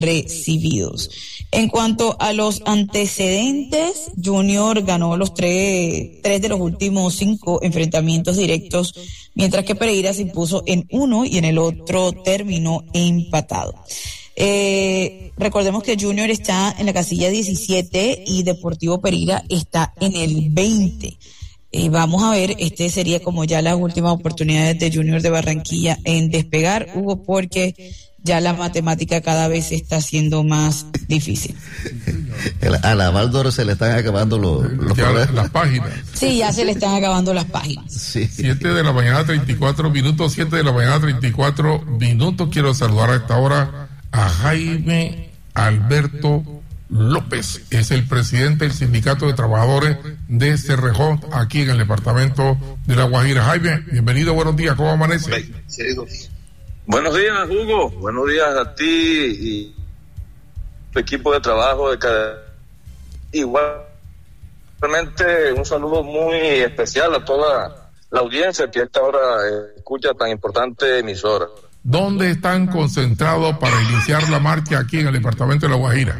recibidos. En cuanto a los antecedentes, Junior ganó los tres de los últimos 5 enfrentamientos directos, mientras que Pereira se impuso en uno y en el otro terminó empatado. Recordemos que Junior está en la casilla 17 y Deportivo Pereira está en el 20. Vamos a ver, sería como ya las últimas oportunidades de Junior de Barranquilla en despegar, Hugo, porque ya la matemática cada vez se está haciendo más difícil. A la Baldor se le están acabando las páginas. Sí, ya se le están acabando las páginas. Sí. 7 de la mañana, 34 minutos, 7 de la mañana, 34 minutos. Quiero saludar a esta hora a Jaime Alberto López, es el presidente del Sindicato de Trabajadores de Cerrejón, aquí en el departamento de La Guajira. Jaime, bienvenido, buenos días, ¿cómo amanece? Buenos días, Hugo, buenos días a ti y tu equipo de trabajo. Igualmente un saludo muy especial a toda la audiencia que a esta hora escucha tan importante emisora. ¿Dónde están concentrados para iniciar la marcha aquí en el departamento de La Guajira?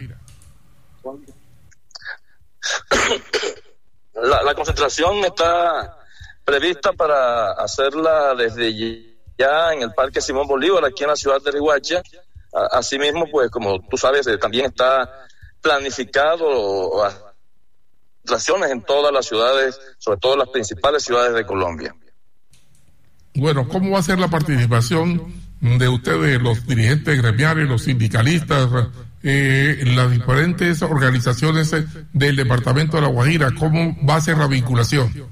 La concentración está prevista para hacerla desde ya en el Parque Simón Bolívar, aquí en la ciudad de Riohacha. Asimismo, pues como tú sabes, también está planificado acciones en todas las ciudades, sobre todo las principales ciudades de Colombia. Bueno, ¿cómo va a ser la participación de ustedes, los dirigentes gremiales, los sindicalistas, las diferentes organizaciones del departamento de La Guajira? ¿Cómo va a ser la vinculación?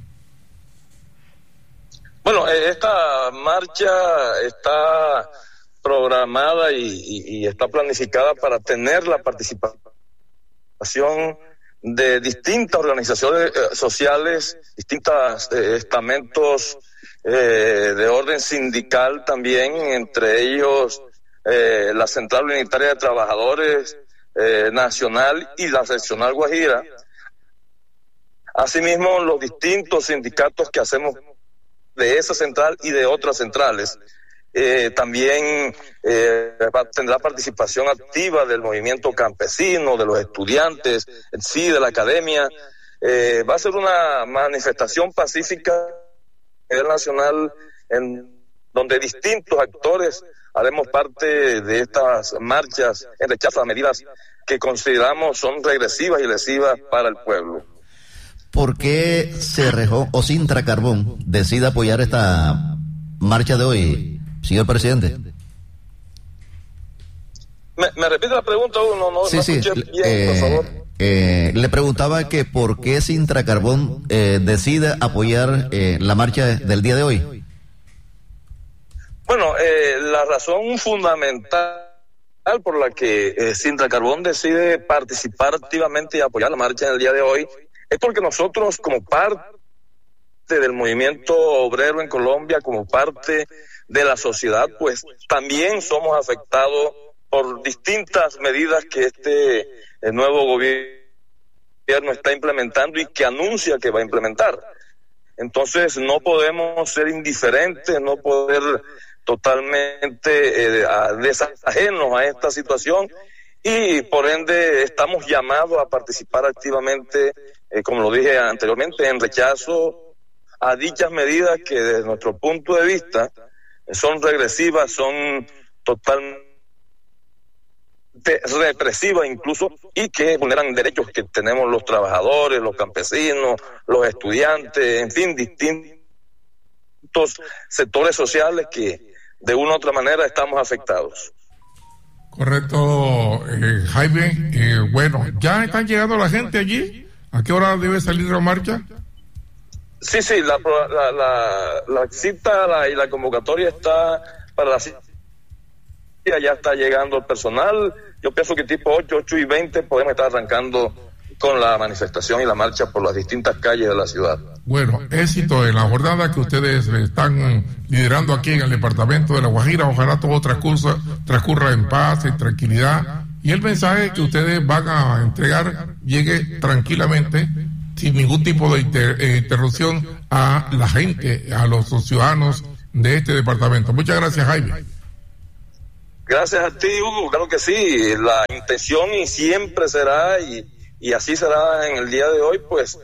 Bueno, esta marcha está programada y está planificada para tener la participación de distintas organizaciones sociales, distintos estamentos de orden sindical también, entre ellos la Central Unitaria de Trabajadores Nacional y la Seccional Guajira. Asimismo, los distintos sindicatos que hacemos de esa central y de otras centrales. También tendrá participación activa del movimiento campesino, de los estudiantes, en sí, de la academia. Va a ser una manifestación pacífica a nivel nacional en donde distintos actores haremos parte de estas marchas en rechazo a medidas que consideramos son regresivas y lesivas para el pueblo. ¿Por qué Cerrejón o Sintra Carbón decide apoyar esta marcha de hoy, señor presidente? ¿Me repite la pregunta? No escuché bien, por favor. Le preguntaba que por qué Sintra Carbón decide apoyar la marcha del día de hoy. Bueno, la razón fundamental por la que Sintra Carbón decide participar activamente y apoyar la marcha en el día de hoy es porque nosotros, como parte del movimiento obrero en Colombia, como parte de la sociedad, pues también somos afectados por distintas medidas que el nuevo gobierno está implementando y que anuncia que va a implementar. Entonces no podemos ser indiferentes, no poder totalmente desajenos a esta situación, y por ende estamos llamados a participar activamente, como lo dije anteriormente, en rechazo a dichas medidas que desde nuestro punto de vista son regresivas, son totalmente represivas incluso, y que vulneran derechos que tenemos los trabajadores, los campesinos, los estudiantes, en fin, distintos sectores sociales que de una u otra manera estamos afectados. Correcto, Jaime. Bueno, ¿ya están llegando la gente allí? ¿A qué hora debe salir la marcha? Sí, la cita y la convocatoria está para la cita. Ya está llegando el personal. Yo pienso que tipo 8:20 podemos estar arrancando con la manifestación y la marcha por las distintas calles de la ciudad. Bueno, éxito en la jornada que ustedes están liderando aquí en el departamento de La Guajira. Ojalá todo transcurra en paz, en tranquilidad, y el mensaje que ustedes van a entregar llegue tranquilamente, sin ningún tipo de interrupción a la gente, a los ciudadanos de este departamento. Muchas gracias, Jaime. Gracias a ti, Hugo. Claro que sí, la intención y siempre será, y así será en el día de hoy, pues,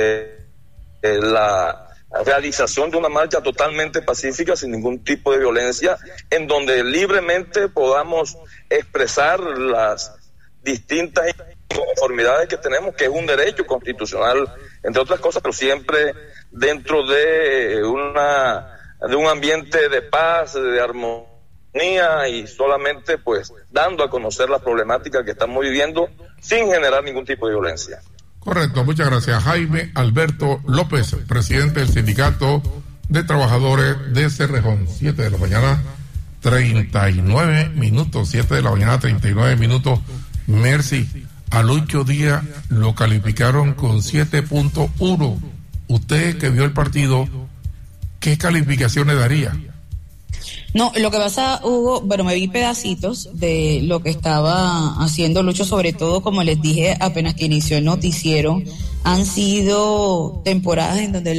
la realización de una marcha totalmente pacífica, sin ningún tipo de violencia, en donde libremente podamos expresar las distintas inconformidades que tenemos, que es un derecho constitucional, entre otras cosas, pero siempre dentro de un ambiente de paz, de armonía, y solamente pues dando a conocer las problemáticas que estamos viviendo sin generar ningún tipo de violencia. Correcto, muchas gracias. Jaime Alberto López, presidente del Sindicato de Trabajadores de Cerrejón. 7 de la mañana, 39 minutos. 7 de la mañana, 39 minutos. Merci. A Lucho Díaz lo calificaron con 7.1. Usted que vio el partido, ¿qué calificación le daría? No, lo que pasa, Hugo, bueno, me vi pedacitos de lo que estaba haciendo Lucho, sobre todo, como les dije, apenas que inició el noticiero, han sido temporadas en donde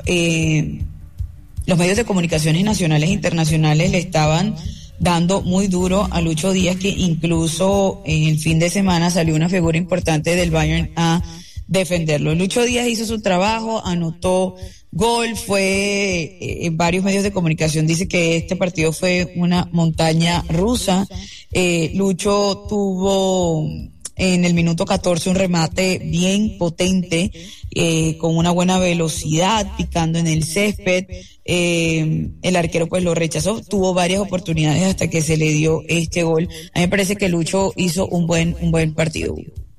los medios de comunicaciones nacionales e internacionales le estaban dando muy duro a Lucho Díaz, que incluso en el fin de semana salió una figura importante del Bayern a defenderlo. Lucho Díaz hizo su trabajo, anotó gol, fue en varios medios de comunicación dice que este partido fue una montaña rusa. Lucho tuvo en el minuto 14 un remate bien potente, con una buena velocidad, picando en el césped. El arquero pues lo rechazó, tuvo varias oportunidades hasta que se le dio este gol. A mí me parece que Lucho hizo un buen partido.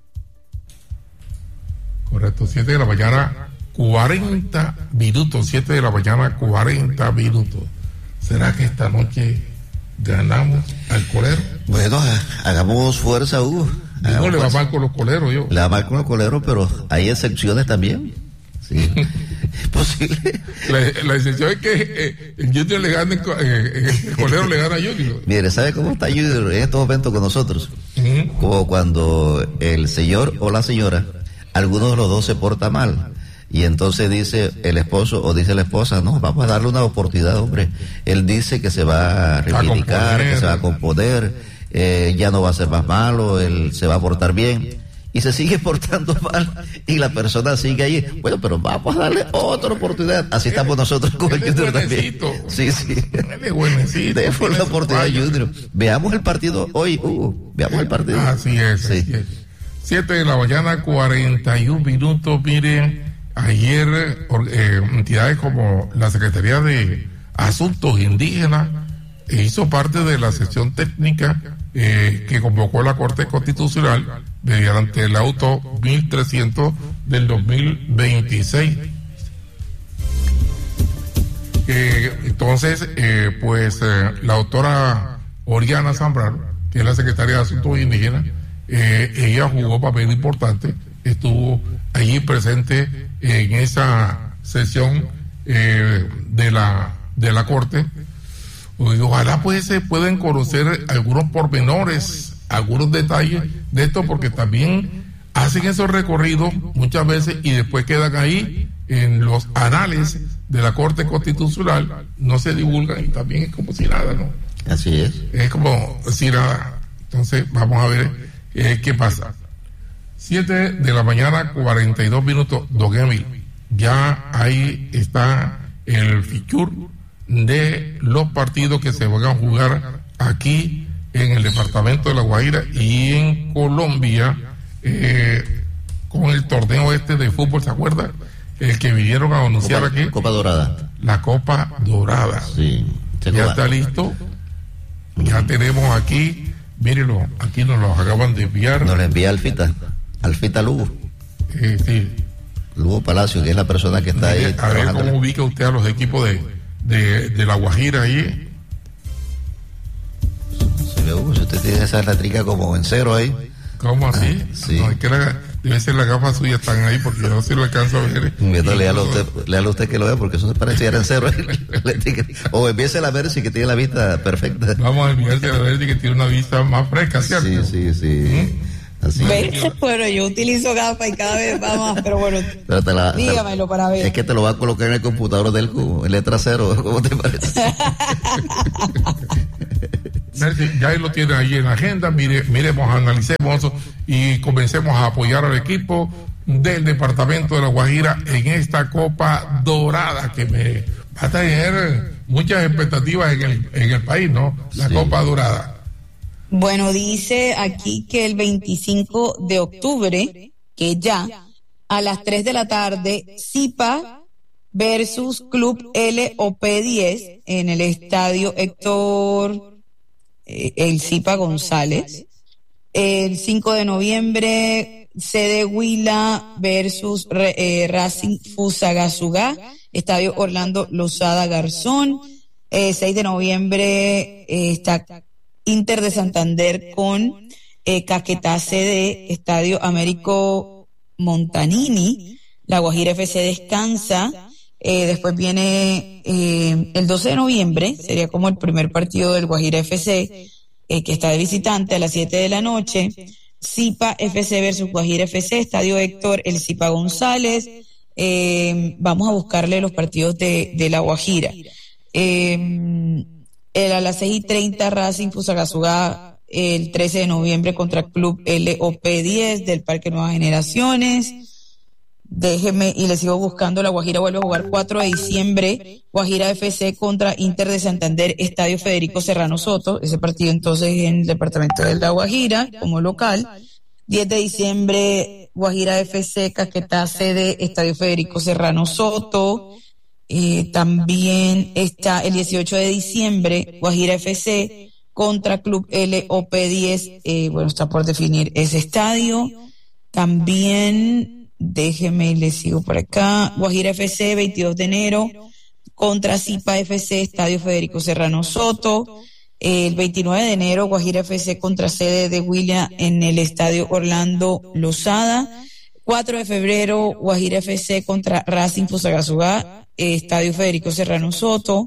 Correcto, 7 de la mañana, 40 minutos, 7 de la mañana, 40 minutos. ¿Será que esta noche ganamos al colero? Bueno, hagamos fuerza, Hugo. No le va mal con los coleros, yo. Le va mal con los coleros, pero hay excepciones también. Sí, es posible. La excepción es que el Junior le gane, el colero le gana a Junior. Mire, ¿sabe cómo está Junior en estos momentos con nosotros? Como cuando el señor o la señora, alguno de los dos se porta mal, y entonces dice el esposo o dice la esposa, no, vamos a darle una oportunidad, hombre. Él dice que se va a reivindicar, que se va a componer, ya no va a ser más malo, él se va a portar bien, y se sigue portando mal, y la persona sigue ahí. Bueno, pero vamos a darle otra oportunidad. Así estamos nosotros con el Junior también. Sí. Él es buenecito. Démosle la oportunidad al Junior. Veamos el partido hoy, Hugo. Veamos el partido. Así es. 7 de la mañana, 41 minutos. Miren, ayer entidades como la Secretaría de Asuntos Indígenas hizo parte de la sesión técnica que convocó la Corte Constitucional mediante el auto 1300 del 2026. Entonces, la doctora Oriana Zambrano, que es la secretaria de Asuntos Indígenas, ella jugó papel importante, estuvo allí presente en esa sesión de la Corte. Ojalá pues se pueden conocer algunos pormenores, algunos detalles de esto, porque también hacen esos recorridos muchas veces y después quedan ahí en los anales de la Corte Constitucional, no se divulgan, y también es como si nada, ¿no? Así es. Es como si nada. Entonces vamos a ver qué pasa. 7 de la mañana, 42 minutos. Don Emil, ya ahí está el fichur de los partidos que se van a jugar aquí en el departamento de La Guajira y en Colombia, con el torneo de fútbol, ¿se acuerdan? El que vinieron a anunciar aquí. Copa Dorada. La Copa Dorada. Sí. Ya está listo. Ya tenemos aquí, mírenlo, aquí nos lo acaban de enviar. Nos lo envía Alfita Lugo. Sí. Lugo Palacio, que es la persona que está ahí. A ver cómo ubica usted a los equipos de La Guajira ahí. Se ve, si usted tiene esa eléctrica como en cero ahí. ¿Cómo así? Sí. No, es que debe ser las gafas suyas están ahí, porque yo no se lo alcanzo a ver. Léalo usted que lo vea, porque eso se parece ya en cero ahí, la eléctrica. O envíese la Versi, que tiene la vista perfecta. Vamos a enviarse la Versi, que tiene una vista más fresca, ¿cierto? Sí. Así. Bueno, yo utilizo gafas y cada vez va más, pero bueno, dígamelo para ver. Es que te lo va a colocar en el computador del cubo, en letra cero, ¿cómo te parece? Merci, ya él lo tiene ahí en la agenda. Miremos, analicemos eso y comencemos a apoyar al equipo del departamento de La Guajira en esta Copa Dorada que me va a tener muchas expectativas en el país, ¿no? La Copa Dorada. Bueno, dice aquí que el 25 de octubre, que ya a las 3 de la tarde, Zipa versus Club LOP10 en el estadio Héctor el Zipa González. El 5 de noviembre, sede Huila versus Racing Fusagasugá, estadio Orlando Lozada Garzón. 6 de noviembre está Inter de Santander con Caquetá CD, estadio Américo Montanini. La Guajira FC descansa. Después viene el 12 de noviembre, sería como el primer partido del Guajira FC, que está de visitante a las 7 de la noche. Zipa FC versus Guajira FC, estadio Héctor el Zipa González. Vamos a buscarle los partidos de la Guajira. A las 6:30 Racing Fusagasugá, el 13 de noviembre contra Club LOP10 del Parque Nuevas Generaciones. Déjeme y le sigo buscando. La Guajira vuelve a jugar 4 de diciembre, Guajira FC contra Inter de Santander, estadio Federico Serrano Soto, ese partido entonces en el departamento de La Guajira como local. 10 de diciembre, Guajira FC Caquetá CD, estadio Federico Serrano Soto. También está el 18 de diciembre, Guajira FC contra Club LOP10, bueno, está por definir ese estadio. También déjeme, le sigo por acá. Guajira FC, 22 de enero, contra Zipa FC, estadio Federico Serrano Soto. El 29 de enero, Guajira FC contra sede de Huila en el estadio Orlando Lozada. 4 de febrero, Guajira FC contra Racing Fusagasugá, estadio Federico Serrano Soto.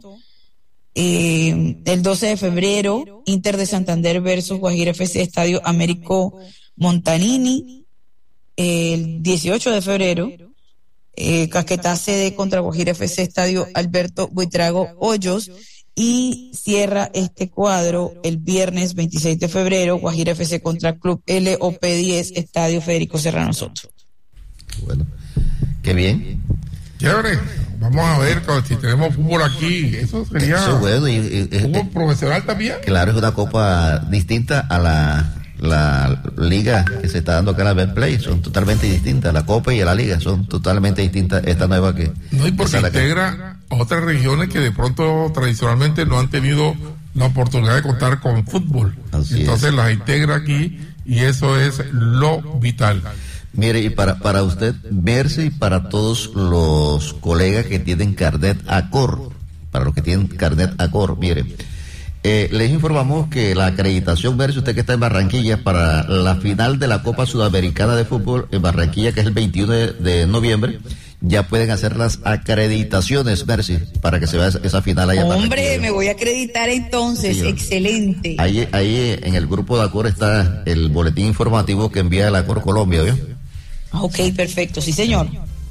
El 12 de febrero, Inter de Santander versus Guajira FC, estadio Américo Montanini. El 18 de febrero, Caquetá CD contra Guajira FC, estadio Alberto Buitrago Hoyos. Y cierra este cuadro el viernes 26 de febrero, Guajira FC contra Club LOP10, estadio Federico Serrano Soto. Bueno, qué bien. Chévere. Vamos a ver si tenemos fútbol aquí. Eso sería bueno, fútbol profesional también. Claro, es una copa distinta a la liga que se está dando acá en la Betplay. Son totalmente distintas. La copa y la liga son totalmente distintas. Esta nueva que... No, y porque integra otras regiones que de pronto tradicionalmente no han tenido la oportunidad de contar con fútbol. Entonces las integra aquí y eso es lo vital. Mire, y para usted, Mercy, y para todos los colegas que tienen carnet ACOR, para los que tienen carnet ACOR, mire, les informamos que la acreditación, Mercy, usted que está en Barranquilla, para la final de la Copa Sudamericana de Fútbol en Barranquilla, que es el 21 de noviembre, ya pueden hacer las acreditaciones, Mercy, para que se vea esa final allá. Hombre, me voy a acreditar entonces, sí, excelente. Ahí en el grupo de ACOR está el boletín informativo que envía el ACOR Colombia, ¿vio? Ok, perfecto, sí señor.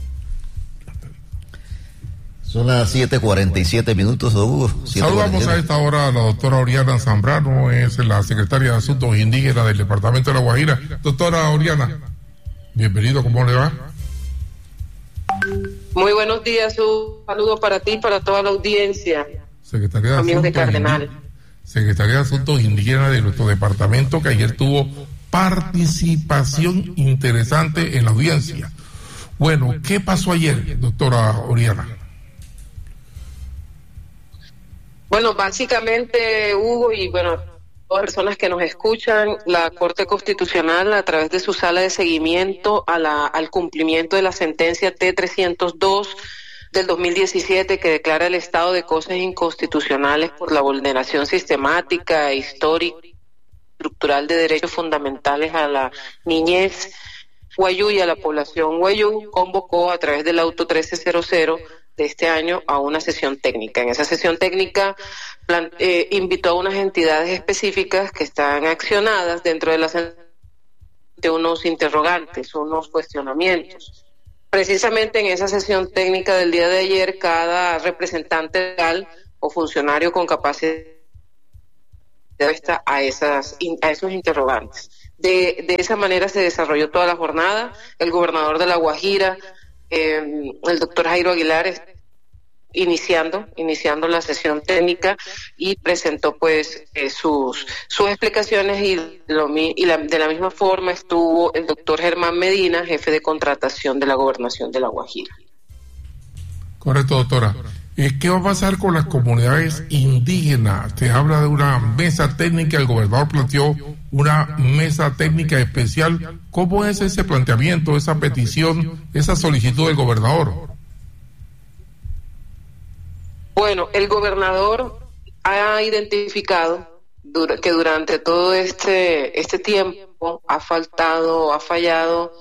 Son las 7:47 minutos, Hugo. Saludamos a esta hora a la doctora Oriana Zambrano, es la secretaria de Asuntos Indígenas del Departamento de La Guajira. Doctora Oriana, bienvenido, ¿cómo le va? Muy buenos días, un saludo para ti y para toda la audiencia. Secretaría de amigos de Cardenal. Secretaría de Asuntos Indígenas de nuestro departamento, que ayer tuvo participación interesante en la audiencia. Bueno, ¿qué pasó ayer, doctora Oriana? Bueno, básicamente, Hugo, y bueno, todas las personas que nos escuchan, la Corte Constitucional, a través de su sala de seguimiento al cumplimiento de la sentencia T-302 del 2017, que declara el estado de cosas inconstitucionales por la vulneración sistemática, histórica, estructural de derechos fundamentales a la niñez guayú y a la población guayú, convocó a través del auto 1300 de este año a una sesión técnica. En esa sesión técnica invitó a unas entidades específicas que están accionadas dentro de unos interrogantes, unos cuestionamientos. Precisamente en esa sesión técnica del día de ayer, cada representante legal o funcionario con capacidad respuesta a esos interrogantes. De esa manera se desarrolló toda la jornada. El gobernador de La Guajira, el doctor Jairo Aguilar, iniciando la sesión técnica y presentó pues sus explicaciones y de la misma forma estuvo el doctor Germán Medina, jefe de contratación de la Gobernación de La Guajira. Correcto, doctora. ¿Qué va a pasar con las comunidades indígenas? Se habla de una mesa técnica, el gobernador planteó una mesa técnica especial. ¿Cómo es ese planteamiento, esa petición, esa solicitud del gobernador? Bueno, el gobernador ha identificado que durante todo este tiempo ha fallado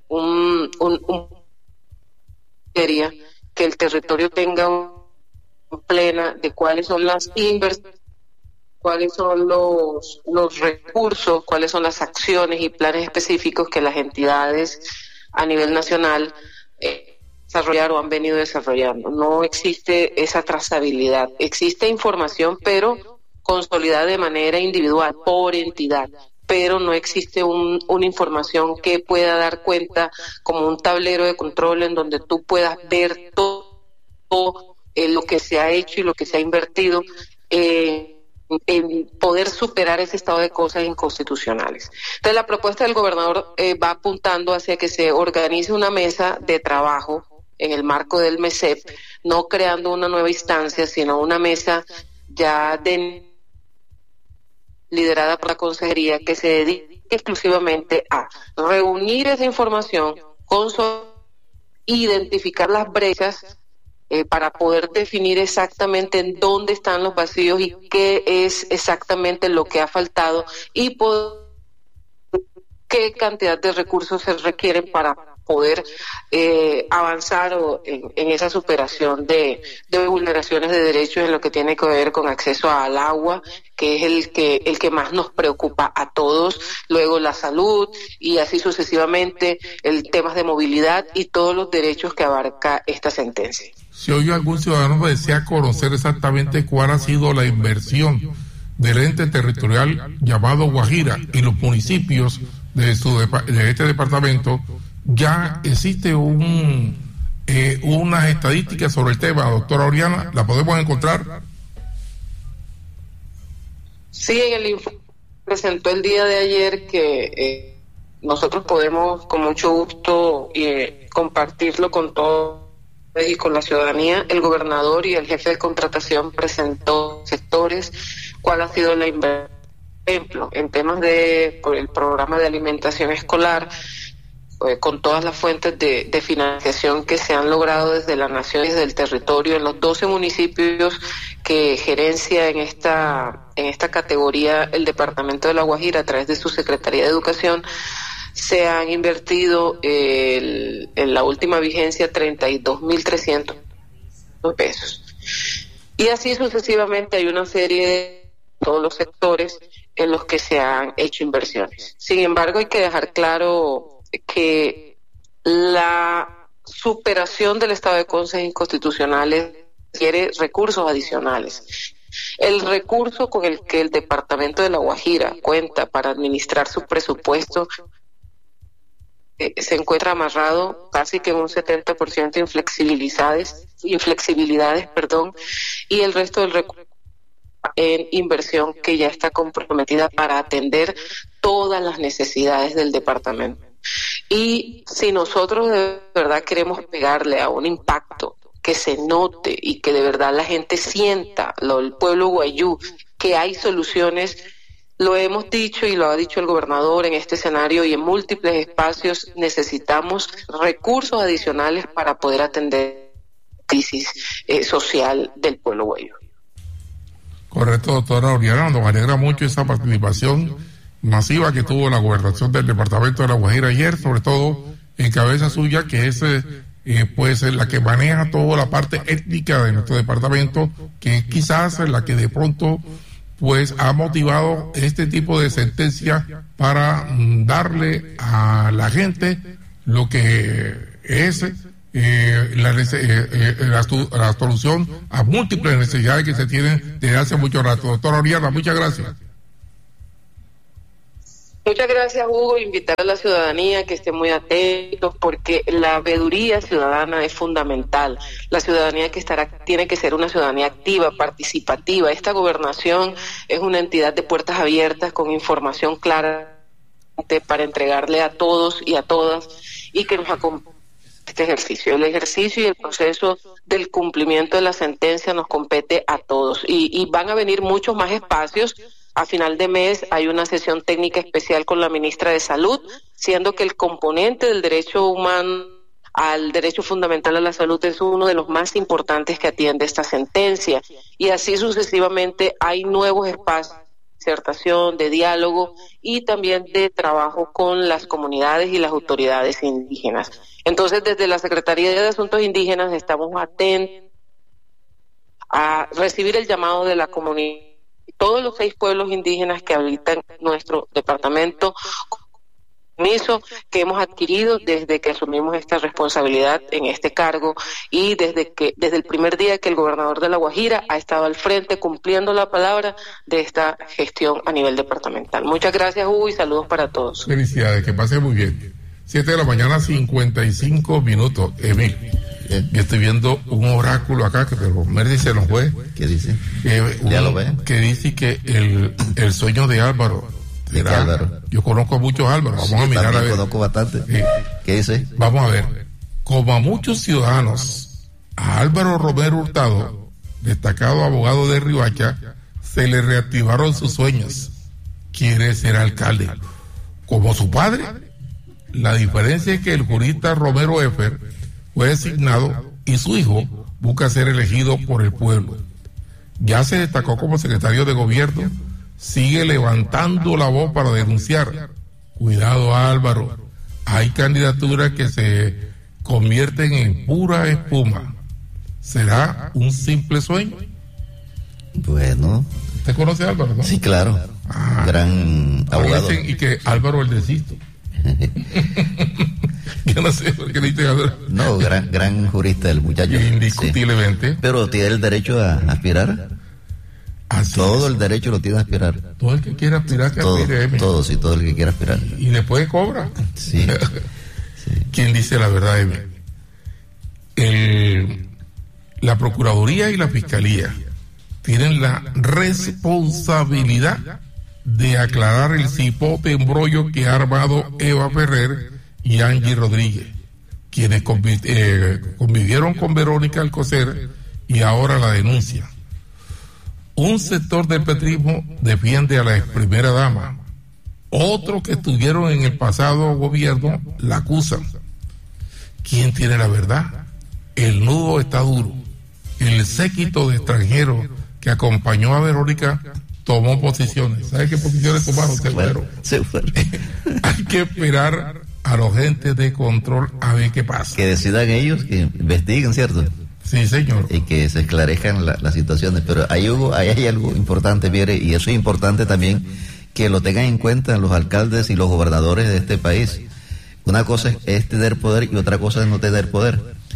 que el territorio tenga plena de cuáles son las inversiones, cuáles son los recursos, cuáles son las acciones y planes específicos que las entidades a nivel nacional desarrollar o han venido desarrollando. No existe esa trazabilidad. Existe información, pero consolidada de manera individual, por entidad, pero no existe una información que pueda dar cuenta como un tablero de control en donde tú puedas ver todo lo que se ha hecho y lo que se ha invertido en poder superar ese estado de cosas inconstitucionales. Entonces la propuesta del gobernador va apuntando hacia que se organice una mesa de trabajo en el marco del MESEP, no creando una nueva instancia, sino una mesa ya liderada por la consejería que se dedique exclusivamente a reunir esa información, identificar las brechas para poder definir exactamente en dónde están los vacíos y qué es exactamente lo que ha faltado y qué cantidad de recursos se requieren para poder avanzar en esa superación de vulneraciones de derechos en lo que tiene que ver con acceso al agua, que es el que más nos preocupa a todos, luego la salud y así sucesivamente, el temas de movilidad y todos los derechos que abarca esta sentencia. Si hoy algún ciudadano desea conocer exactamente cuál ha sido la inversión del ente territorial llamado Guajira y los municipios de este departamento, ya existe unas estadísticas sobre el tema, doctora Oriana, ¿la podemos encontrar? Sí, en el informe presentó el día de ayer que nosotros podemos con mucho gusto compartirlo con todos y con la ciudadanía. El gobernador y el jefe de contratación presentó sectores, cuál ha sido la inversión, por ejemplo, en temas por el programa de alimentación escolar, con todas las fuentes de financiación que se han logrado desde la nación y desde el territorio en los 12 municipios que gerencia en esta categoría el departamento de La Guajira a través de su Secretaría de Educación. Se han invertido en la última vigencia 32.300 pesos. Y así sucesivamente hay una serie de todos los sectores en los que se han hecho inversiones. Sin embargo, hay que dejar claro que la superación del estado de cosas inconstitucionales requiere recursos adicionales. El recurso con el que el departamento de La Guajira cuenta para administrar su presupuesto se encuentra amarrado casi que en un 70% inflexibilidades, y el resto del recurso en inversión que ya está comprometida para atender todas las necesidades del departamento. Y si nosotros de verdad queremos pegarle a un impacto que se note y que de verdad la gente sienta, el pueblo guayú, que hay soluciones, lo hemos dicho y lo ha dicho el gobernador en este escenario y en múltiples espacios, necesitamos recursos adicionales para poder atender la crisis social del pueblo guayú. Correcto, doctora Oriana, nos alegra mucho esa participación masiva que tuvo la gobernación del departamento de La Guajira ayer, sobre todo en cabeza suya, que es pues la que maneja toda la parte étnica de nuestro departamento, que es quizás la que de pronto pues ha motivado este tipo de sentencia para darle a la gente lo que es la solución a múltiples necesidades que se tienen desde hace mucho rato. Doctora Oriana, muchas gracias. Muchas gracias, Hugo. Invitar a la ciudadanía que esté muy atentos, porque la veeduría ciudadana es fundamental. La ciudadanía tiene que ser una ciudadanía activa, participativa. Esta gobernación es una entidad de puertas abiertas con información clara para entregarle a todos y a todas, y que nos acompañe este ejercicio. El ejercicio y el proceso del cumplimiento de la sentencia nos compete a todos, y van a venir muchos más espacios. A final de mes hay una sesión técnica especial con la ministra de Salud, siendo que el componente del derecho humano al derecho fundamental a la salud es uno de los más importantes que atiende esta sentencia. Y así sucesivamente hay nuevos espacios de disertación, de diálogo y también de trabajo con las comunidades y las autoridades indígenas. Entonces, desde la Secretaría de Asuntos Indígenas estamos atentos a recibir el llamado de la comunidad. Todos los 6 pueblos indígenas que habitan nuestro departamento, compromiso que hemos adquirido desde que asumimos esta responsabilidad en este cargo, y desde el primer día que el gobernador de La Guajira ha estado al frente cumpliendo la palabra de esta gestión a nivel departamental. Muchas gracias, Hugo, y saludos para todos. Felicidades, que pase muy bien. 7 de la mañana, 55 minutos. Emil, yo estoy viendo un oráculo acá que Merdi se nos fue. ¿Qué dice? Ya lo ve. Que dice que el sueño de Álvaro. ¿De qué Álvaro? Yo conozco a muchos Álvaros. Vamos a mirar a ver. Conozco bastante. ¿Qué dice? Vamos a ver. Como a muchos ciudadanos, a Álvaro Romero Hurtado, destacado abogado de Riohacha, se le reactivaron sus sueños. Quiere ser alcalde. Como su padre. La diferencia es que el jurista Romero Efer fue designado y su hijo busca ser elegido por el pueblo. Ya se destacó como secretario de gobierno, sigue levantando la voz para denunciar. Cuidado, Álvaro, hay candidaturas que se convierten en pura espuma. ¿Será un simple sueño? Bueno. ¿Usted conoce a Álvaro, no? Sí, claro. Gran abogado. Y que Álvaro el desisto. Yo no sé por qué le dicen Álvaro. No, gran jurista el muchacho. Indiscutiblemente. Sí. Pero tiene el derecho a aspirar. Así todo es. El derecho lo tiene a aspirar. Todo el que quiera aspirar, que aspire. Todo el que quiera aspirar. Y después cobra. Sí. ¿Quién dice la verdad, Emi? La Procuraduría y la Fiscalía tienen la responsabilidad de aclarar el cipote embrollo que ha armado Eva Ferrer y Angie Rodríguez, quienes convivieron con Verónica Alcocer y ahora la denuncia. Un sector del petrismo defiende a la ex primera dama, otros que estuvieron en el pasado gobierno la acusan. ¿Quién tiene la verdad? El nudo está duro. El séquito de extranjeros que acompañó a Verónica tomó posiciones. ¿Sabe qué posiciones tomaron? Se fueron. Hay que esperar a los agentes de control a ver qué pasa. Que decidan ellos, que investiguen, ¿cierto? Sí, señor. Y que se esclarezcan las situaciones. Pero ahí hay algo importante, mire, y eso es importante también que lo tengan en cuenta los alcaldes y los gobernadores de este país. Una cosa es tener poder y otra cosa es no tener poder.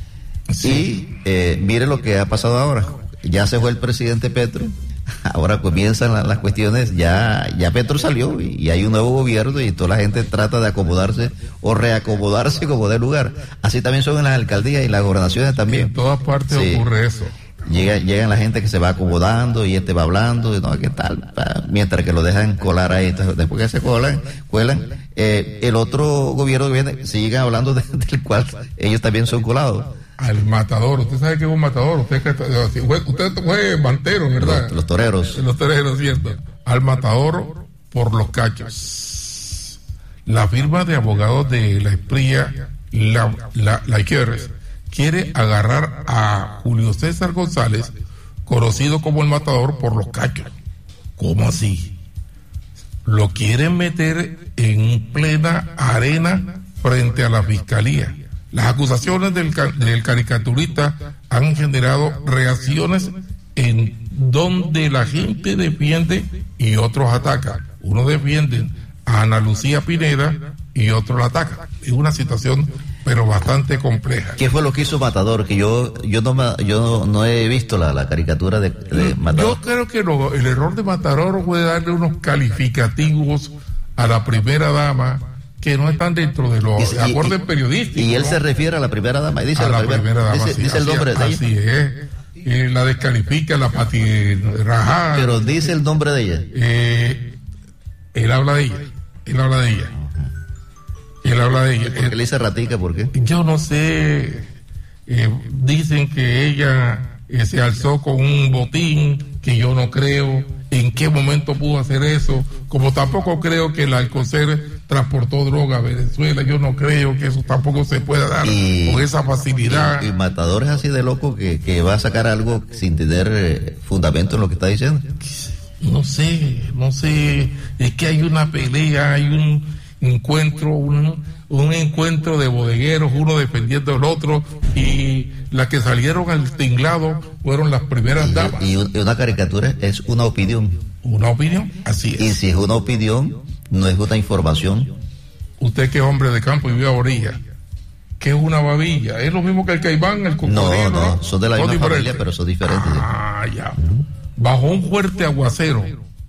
Sí. Y mire lo que ha pasado ahora. Ya se fue el presidente Petro. Ahora comienzan las cuestiones, ya Petro salió y hay un nuevo gobierno y toda la gente trata de acomodarse o reacomodarse como dé lugar. Así también son en las alcaldías y las gobernaciones también. En todas partes ocurre eso. Llegan la gente que se va acomodando y va hablando, y no, ¿qué tal? Mientras que lo dejan colar ahí, después que se cuelan, el otro gobierno que viene, siguen hablando del cual ellos también son colados. Al matador, usted sabe que es un matador, usted fue mantero, ¿verdad? Los toreros. Los toreros, cierto. Al matador por los cachos. La firma de abogados de la Esprilla, la Iqueres, quiere agarrar a Julio César González, conocido como el matador, por los cachos. ¿Cómo así? Lo quieren meter en plena arena frente a la fiscalía. Las acusaciones del caricaturista han generado reacciones en donde la gente defiende y otros atacan. Unos defienden a Ana Lucía Pineda y otros la atacan. Es una situación pero bastante compleja. ¿Qué fue lo que hizo Matador? Que yo no he visto la caricatura de Matador. Yo creo que el error de Matador fue darle unos calificativos a la primera dama que no están dentro de los acuerdos periodísticos. Y él se refiere a la primera dama, dice a la primera dama, dice el nombre de ella. Así es. La descalifica, la patirraja. Pero dice el nombre de ella. Él habla de ella. ¿Por qué le dice ratica? ¿Por qué? Yo no sé. Dicen que ella se alzó con un botín, que yo no creo. ¿En qué momento pudo hacer eso? Como tampoco creo que el Alcocer transportó droga a Venezuela, yo no creo que eso tampoco se pueda dar con esa facilidad. Y Matador es así de loco que va a sacar algo sin tener fundamento en lo que está diciendo. No sé, es que hay una pelea, hay un encuentro, un encuentro de bodegueros, uno defendiendo al otro, y las que salieron al tinglado fueron las primeras damas. Y una caricatura es una opinión. ¿Una opinión? Así es. Y si es una opinión, no es una información. Usted que es hombre de campo y vive a orilla, ¿qué es una babilla? ¿Es lo mismo que el caimán, el cocodrilo? No, son de la misma familia, pero son diferentes. Ya. Bajo un fuerte aguacero,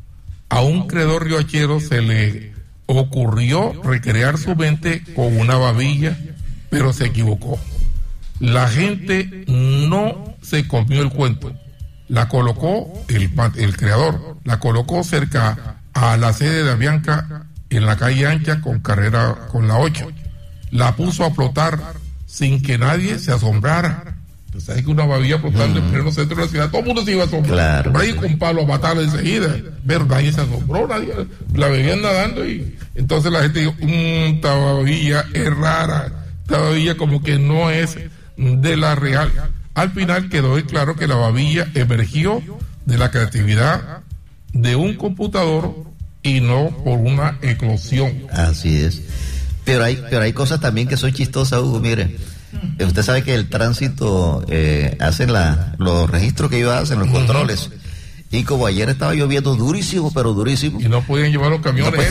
a un creador riohachero se le ocurrió recrear su mente con una babilla, pero se equivocó. La gente no se comió el cuento. La colocó, el creador, la colocó cerca a la sede de Avianca en la calle Ancha con la 8. La puso a flotar sin que nadie se asombrara. ¿Sabes que una babilla flotando en pleno centro de la ciudad? Todo el mundo se iba a asombrar. Claro. Por ahí con palo a matarla enseguida. Nadie se asombró, la veían nadando y entonces la gente dijo, esta babilla es rara, esta babilla como que no es de la real. Al final quedó claro que la babilla emergió de la creatividad de un computador y no por una eclosión. Así es. Pero hay cosas también que son chistosas, Hugo, mire. Usted sabe que el tránsito hace los registros que ellos hacen, los controles. Y como ayer estaba lloviendo durísimo, pero durísimo. Y no podían llevar los camiones.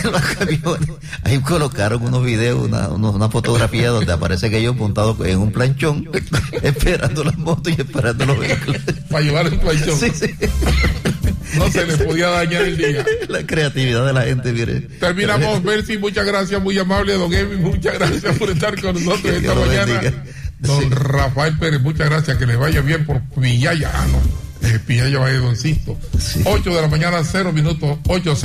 Ahí colocaron unos videos, una fotografía donde aparece que ellos montados en un planchón, esperando las motos y esperando los vehículos. Para llevar el planchón. Sí. No se les podía dañar el día. La creatividad de la gente, mire. Terminamos, Mercy, muchas gracias, muy amable, don Emi, muchas gracias por estar con nosotros esta mañana. Don Rafael Pérez, muchas gracias, que les vaya bien por Villaya. Villaya Valle Don Sisto. 8 de la mañana, 0 minutos.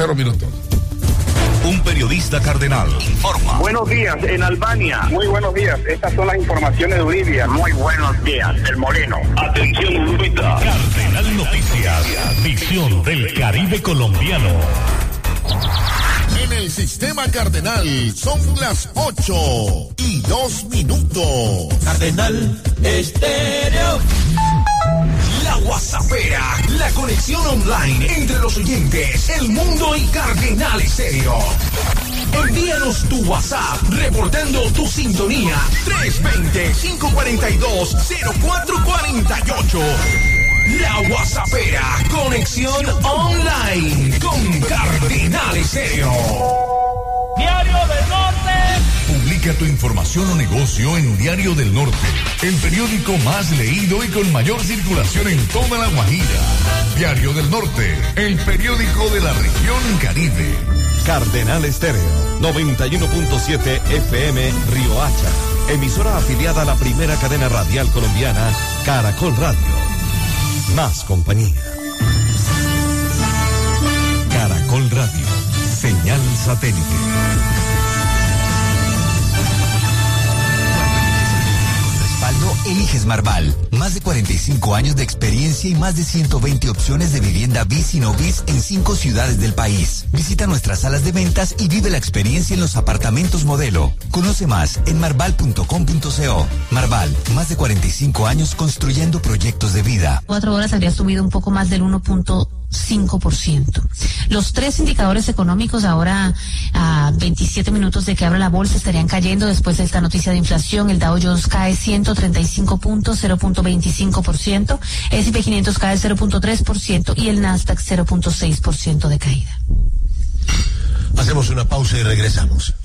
Un periodista cardenal informa. Buenos días, en Albania. Muy buenos días, estas son las informaciones de Bolivia. Muy buenos días, el Moreno. Atención, Urbita. Cardenal Noticias. Visión del Caribe colombiano. En el sistema cardenal son las 8:02. Cardenal Estéreo. La WhatsAppera, la conexión online entre los oyentes, el mundo y Cardenal Estéreo. Envíanos tu WhatsApp reportando tu sintonía 320-542-0448. La WhatsAppera, conexión online con Cardenal Estéreo. Diario del Norte. Publica tu información o negocio en Diario del Norte, el periódico más leído y con mayor circulación en toda La Guajira. Diario del Norte, el periódico de la región Caribe. Cardenal Estéreo, 91.7 FM Río Hacha. Emisora afiliada a la primera cadena radial colombiana, Caracol Radio. Más compañía. Caracol Radio, señal satélite. Eliges Marval. Más de 45 años de experiencia y más de 120 opciones de vivienda bis y no bis en 5 ciudades del país. Visita nuestras salas de ventas y vive la experiencia en los apartamentos modelo. Conoce más en marval.com.co. Marval, más de 45 años construyendo proyectos de vida. 4 horas habría subido un poco más del 1.5%. Los 3 indicadores económicos ahora a 27 minutos de que abra la bolsa estarían cayendo después de esta noticia de inflación. El Dow Jones cae 135 puntos, 0.25%, S&P 500 cae 0.3% y el Nasdaq 0.6% de caída. Hacemos una pausa y regresamos.